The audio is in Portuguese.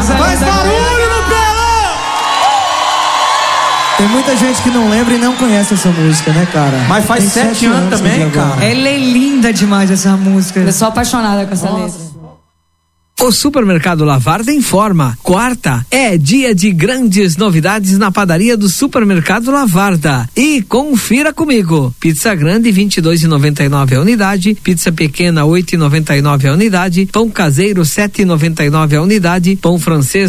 Faz barulho no pelão! Tem muita gente que não lembra e não conhece essa música, né, cara? Mas faz 7 anos também, cara. Ela é linda demais, essa música. Eu sou apaixonada com essa letra. O Supermercado Lavarda informa: quarta é dia de grandes novidades na padaria do Supermercado Lavarda. E confira comigo: pizza grande R$22,99 a unidade, pizza pequena R$8,99 a unidade, pão caseiro R$7,99 a unidade, pão francês